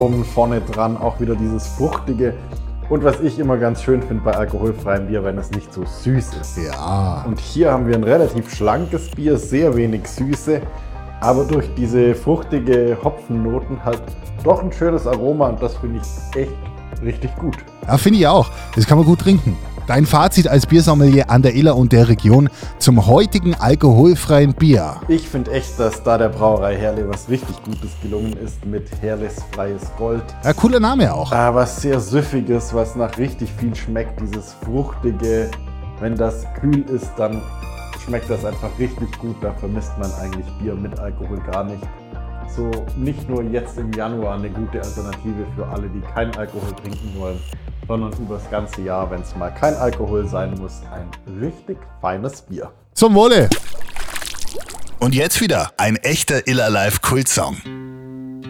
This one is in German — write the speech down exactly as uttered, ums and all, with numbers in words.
vorne dran, auch wieder dieses fruchtige. Und was ich immer ganz schön finde bei alkoholfreiem Bier, wenn es nicht so süß ist. Ja. Und hier haben wir ein relativ schlankes Bier, sehr wenig Süße, aber durch diese fruchtige Hopfennoten halt doch ein schönes Aroma und das finde ich echt richtig gut. Ja, finde ich auch. Das kann man gut trinken. Dein Fazit als Biersommelier an der Iller und der Region zum heutigen alkoholfreien Bier? Ich finde echt, dass da der Brauerei Herle was richtig Gutes gelungen ist mit Herles Freies Gold. Ja, cooler Name auch. Ah, was sehr Süffiges, was nach richtig viel schmeckt, dieses Fruchtige. Wenn das kühl ist, dann schmeckt das einfach richtig gut. Da vermisst man eigentlich Bier mit Alkohol gar nicht. So nicht nur jetzt im Januar eine gute Alternative für alle, die keinen Alkohol trinken wollen, sondern über das ganze Jahr, wenn es mal kein Alkohol sein muss, ein richtig feines Bier. Zum Wohle! Und jetzt wieder ein echter Iller Live Kultsong.